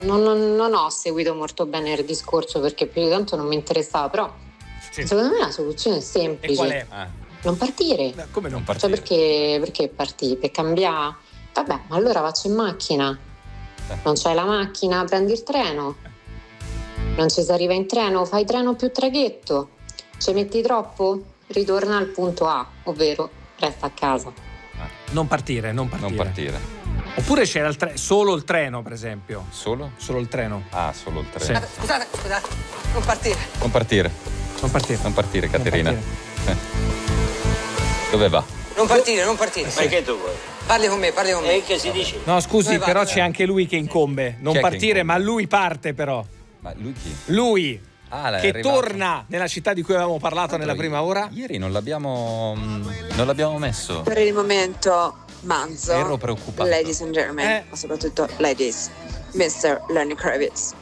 Non ho seguito molto bene il discorso perché più di tanto non mi interessava, però secondo me la soluzione è semplice. E qual è? Non partire. Come non partire? Perché partire? Per cambiare? Vabbè, ma allora faccio in macchina. Non c'hai la macchina, prendi il treno. Non ci si arriva in treno, fai treno più traghetto. Ci metti troppo? Ritorna al punto A, ovvero resta a casa. Non partire. Oppure c'era solo il treno, per esempio. Solo? Solo il treno. Ah, solo il treno. Sì. Scusate, non partire. Non partire, Caterina. Dove va? Non partire. Perché tu vuoi? Parli con me. E che si dice? No, scusi, Dove però va? c'è anche lui che incombe. Non Chi è che partire, incombe? ma lui parte però. Ma lui chi? Lui Lei è che arrivato. torna nella città di cui avevamo parlato nella prima ora. Ieri non l'abbiamo messo. Per il momento Manzo, Ero preoccupato. ladies and gentlemen, ma soprattutto ladies, Mr. Lenny Kravitz.